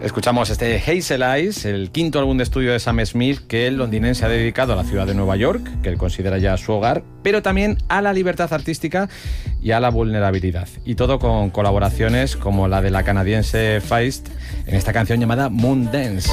Escuchamos este Hazel Eyes, el quinto álbum de estudio de Sam Smith, que el londinense ha dedicado a la ciudad de Nueva York, que él considera ya su hogar, pero también a la libertad artística y a la vulnerabilidad. Y todo con colaboraciones como la de la canadiense Feist en esta canción llamada Moon Dance.